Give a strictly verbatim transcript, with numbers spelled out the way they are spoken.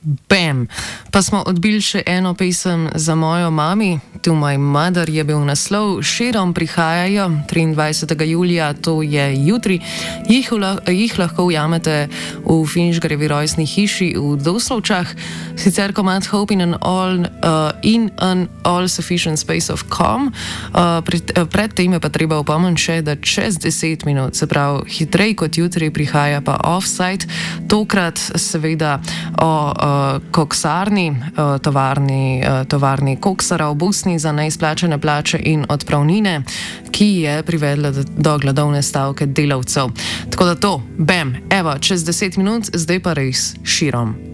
Bam! Pa smo odbili še eno pesem za mojo mami, To My Mother je bil naslov, širom prihajajo triindvajsetega julija, to je jutri, jih, jih lahko ujamete v Finžgarjevi rojstni hiši v Doslovčah, sicer komad Hope in an All, uh, in an all Sufficient Space of Calm. Uh, pred, uh, predtem je pa treba upomniti še, da čez deset minut, se pravi hitrej kot jutri, prihaja pa Offside, tokrat seveda o uh, koksarni, uh, tovarni, uh, tovarni koksara v Bosni za neizplačene plače in odpravnine, ki je privedla do gladovne stavke delavcev. Tako da to, bam, evo, čez deset minut, zdaj pa res širom.